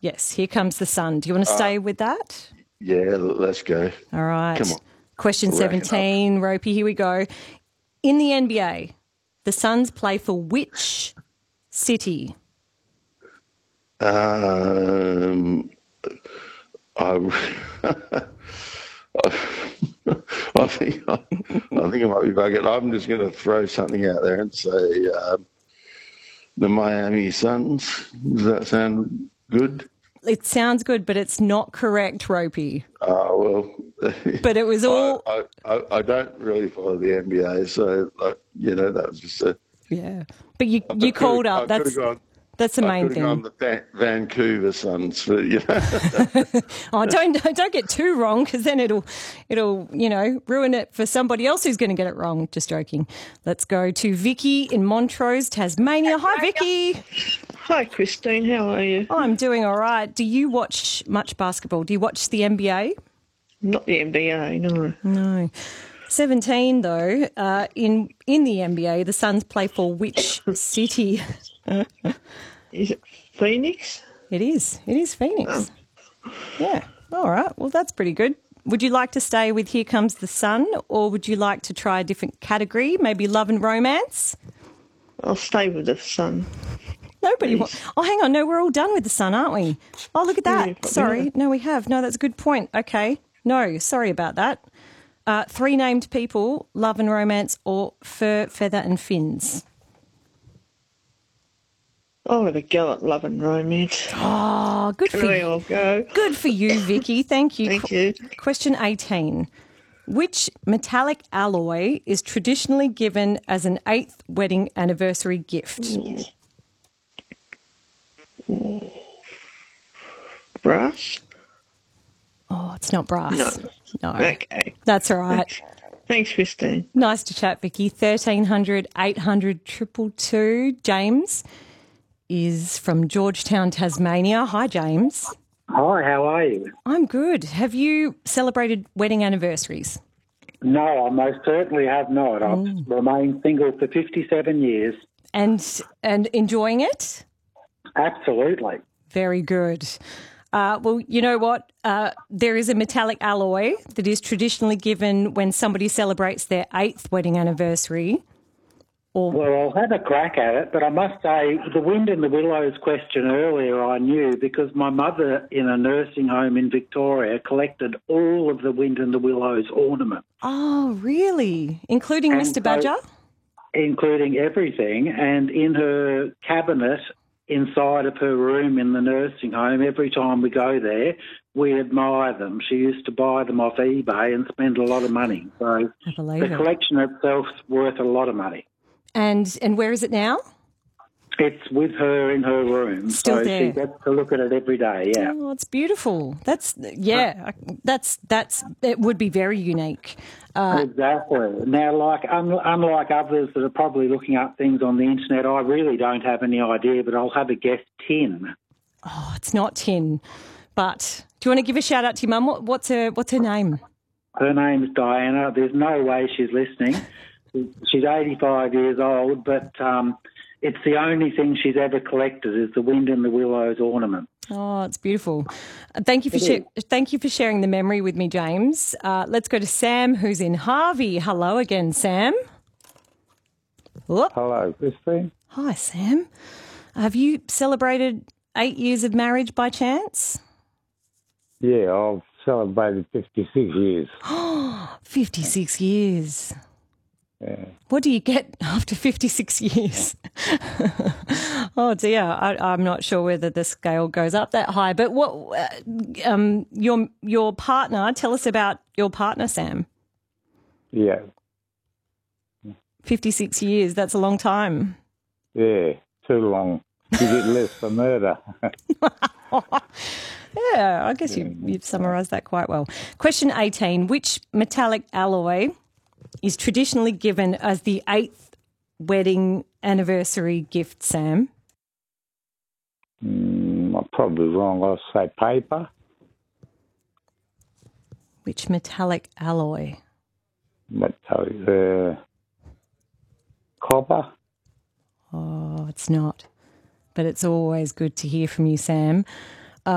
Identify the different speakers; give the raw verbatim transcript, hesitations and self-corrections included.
Speaker 1: Yes, Here Comes the Sun. Do you want to stay uh, with that?
Speaker 2: Yeah, let's go.
Speaker 1: All right.
Speaker 2: Come on.
Speaker 1: Question seventeen, Ropey, here we go. In the N B A, the Suns play for which city?
Speaker 2: Um, I, I think I, I think it might be bugging. I'm just going to throw something out there and say um, the Miami Suns. Does that sound good?
Speaker 1: It sounds good, but it's not correct, Ropey.
Speaker 2: Oh, well.
Speaker 1: But it was all...
Speaker 2: I, I, I don't really follow the N B A, so, like, you know, that was just a...
Speaker 1: Yeah. But you, you called up.
Speaker 2: I
Speaker 1: That's
Speaker 2: gone,
Speaker 1: that's the main
Speaker 2: I
Speaker 1: thing.
Speaker 2: Gone the Va- Vancouver Suns, but, you know.
Speaker 1: oh, don't don't get too wrong, because then it'll, it'll, you know, ruin it for somebody else who's going to get it wrong. Just joking. Let's go to Vicky in Montrose, Tasmania. Hi, Vicky.
Speaker 3: Hi, Christine. How are you?
Speaker 1: I'm doing all right. Do you watch much basketball? Do you watch the N B A?
Speaker 3: Not the N B A, no.
Speaker 1: No. seventeen, though, uh, in in the N B A, the Suns play for which city?
Speaker 3: Is it Phoenix?
Speaker 1: It is. It is Phoenix. Oh. Yeah. All right. Well, that's pretty good. Would you like to stay with Here Comes the Sun, or would you like to try a different category, maybe love and romance?
Speaker 3: I'll stay with the Sun.
Speaker 1: Nobody wants... Oh, hang on. No, we're all done with the Sun, aren't we? Oh, look at that. Yeah, sorry. No, we have. No, that's a good point. Okay. No, sorry about that. Uh, three named people, love and romance, or fur, feather and fins.
Speaker 3: I'll have a go at love and romance.
Speaker 1: Oh, good
Speaker 3: Can
Speaker 1: for
Speaker 3: we
Speaker 1: you.
Speaker 3: all go?
Speaker 1: Good for you, Vicky. Thank you.
Speaker 3: Thank you.
Speaker 1: Question eighteen. Which metallic alloy is traditionally given as an eighth wedding anniversary gift?
Speaker 3: Mm. Mm. Brass?
Speaker 1: Oh, it's not brass.
Speaker 3: No.
Speaker 1: No.
Speaker 3: Okay.
Speaker 1: That's all right.
Speaker 3: Thanks, Christine.
Speaker 1: Nice to chat, Vicky. thirteen hundred, eight hundred, two two two. James is from Georgetown, Tasmania. Hi, James.
Speaker 4: Hi, how are you?
Speaker 1: I'm good. Have you celebrated wedding anniversaries?
Speaker 4: No, I most certainly have not. I've mm. remained single for fifty-seven years.
Speaker 1: And and enjoying it?
Speaker 4: Absolutely.
Speaker 1: Very good. Uh, well, you know what? Uh, there is a metallic alloy that is traditionally given when somebody celebrates their eighth wedding anniversary. Or...
Speaker 4: Well, I'll have a crack at it, but I must say the wind in the willows question earlier I knew because my mother in a nursing home in Victoria collected all of the wind in the willows ornaments.
Speaker 1: Oh, really? Including and Mister Badger?
Speaker 4: So, including everything. And in her cabinet inside of her room in the nursing home, every time we go there, we admire them. She used to buy them off eBay and spend a lot of money. So the
Speaker 1: it.
Speaker 4: collection itself's worth a lot of money.
Speaker 1: And and where is it now?
Speaker 4: It's with her in her room.
Speaker 1: Still
Speaker 4: so
Speaker 1: there.
Speaker 4: She gets to look at it every day, yeah.
Speaker 1: Oh, it's beautiful. That's, yeah, that's, that's, it would be very unique.
Speaker 4: Uh, exactly. Now, like, un- unlike others that are probably looking up things on the internet, I really don't have any idea, but I'll have a guess tin.
Speaker 1: Oh, it's not tin. But do you want to give a shout out to your mum? What, what's her, what's her name?
Speaker 4: Her name's Diana. There's no way she's listening. She's eighty-five years old, but um, it's the only thing she's ever collected is the wind in the willows ornament.
Speaker 1: Oh, it's beautiful. Uh, thank you for sh- thank you for sharing the memory with me, James. Uh, let's go to Sam, who's in Harvey. Hello again, Sam.
Speaker 5: Whoop. Hello, Christine.
Speaker 1: Hi, Sam. Have you celebrated eight years of marriage by chance?
Speaker 5: Yeah, I've celebrated fifty-six years.
Speaker 1: fifty-six years.
Speaker 5: Yeah.
Speaker 1: What do you get after fifty-six years? Oh dear, I, I'm not sure whether the scale goes up that high. But what, uh, um, your your partner? Tell us about your partner, Sam.
Speaker 5: Yeah.
Speaker 1: fifty-six years. That's a long time.
Speaker 5: Yeah, too long. You get less for murder.
Speaker 1: Yeah, I guess you, you've summarised that quite well. Question eighteen: which metallic alloy is traditionally given as the eighth wedding anniversary gift, Sam?
Speaker 5: Mm, I'm probably wrong. I'll say paper.
Speaker 1: Which metallic alloy?
Speaker 5: Metallic, uh, copper.
Speaker 1: Oh, it's not. But it's always good to hear from you, Sam.